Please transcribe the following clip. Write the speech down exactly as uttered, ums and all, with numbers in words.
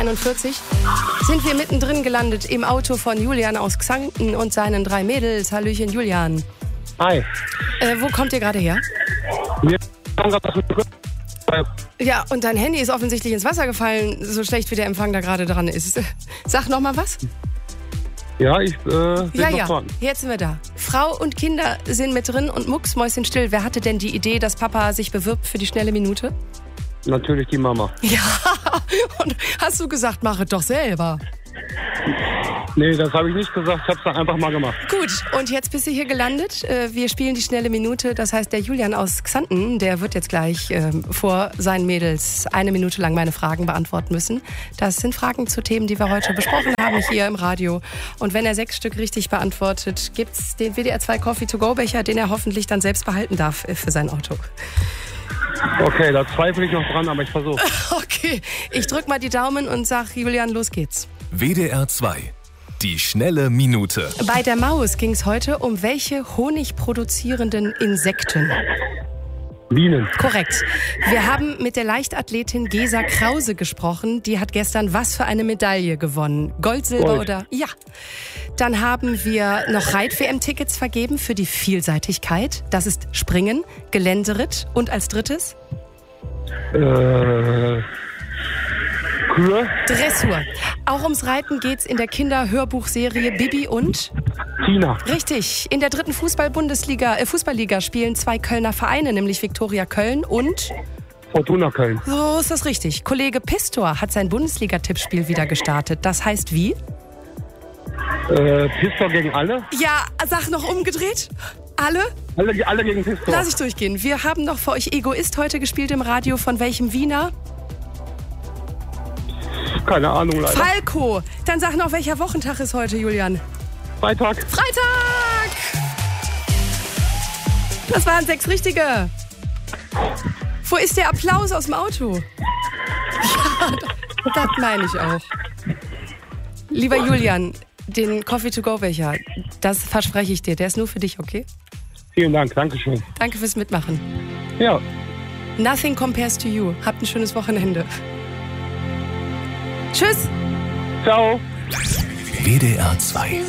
einundvierzig sind wir mittendrin gelandet im Auto von Julian aus Xanten und seinen drei Mädels. Hallöchen, Julian. Hi. Äh, wo kommt ihr gerade her? Wir kommen gerade aus dem Ja, und dein Handy ist offensichtlich ins Wasser gefallen, so schlecht wie der Empfang da gerade dran ist. Sag noch mal was. Ja, ich äh, bin Ja, noch ja, dran. jetzt sind wir da. Frau und Kinder sind mit drin und mucksmäuschenstill. Wer hatte denn die Idee, dass Papa sich bewirbt für die schnelle Minute? Natürlich die Mama. Ja, und hast du gesagt, mach es doch selber. Nee, das habe ich nicht gesagt, ich habe es dann einfach mal gemacht. Gut, und jetzt bist du hier gelandet. Äh, Wir spielen die schnelle Minute. Das heißt, der Julian aus Xanten, der wird jetzt gleich ähm, vor seinen Mädels eine Minute lang meine Fragen beantworten müssen. Das sind Fragen zu Themen, die wir heute besprochen haben hier im Radio. Und wenn er sechs Stück richtig beantwortet, gibt's den W D R zwei Coffee to go Becher, den er hoffentlich dann selbst behalten darf äh, für sein Auto. Okay, da zweifle ich noch dran, aber ich versuche. Okay, ich drück mal die Daumen und sag, Julian, los geht's. W D R zwei. Die schnelle Minute. Bei der Maus ging es heute um welche honigproduzierenden Insekten? Bienen. Korrekt. Wir haben mit der Leichtathletin Gesa Krause gesprochen. Die hat gestern was für eine Medaille gewonnen? Gold, Silber Gold. oder? Ja. Dann haben wir noch Reit-W M-Tickets vergeben für die Vielseitigkeit. Das ist Springen, Geländeritt und als drittes? Äh, Kühe. Dressur. Auch ums Reiten geht's in der Kinderhörbuchserie Bibi und? Tina. Richtig. In der dritten Fußball-Bundesliga, äh, Fußballliga spielen zwei Kölner Vereine, nämlich Viktoria Köln und? Fortuna Köln. So ist das richtig. Kollege Pistor hat sein Bundesliga-Tippspiel wieder gestartet. Das heißt wie? Äh, Pistor gegen alle. Ja, sag noch umgedreht. Alle? Alle, alle gegen Pistor. Lass ich durchgehen. Wir haben noch für euch Egoist heute gespielt im Radio. Von welchem Wiener? Keine Ahnung, leider. Falco. Dann sag noch, welcher Wochentag ist heute, Julian? Freitag. Freitag! Das waren sechs richtige. Wo ist der Applaus aus dem Auto? Ja, das meine ich auch. Lieber Julian, den Coffee-to-go-Becher, das verspreche ich dir. Der ist nur für dich, okay? Vielen Dank, Dankeschön. Danke fürs Mitmachen. Ja. Nothing compares to you. Habt ein schönes Wochenende. Tschüss! Ciao. W D R zwei.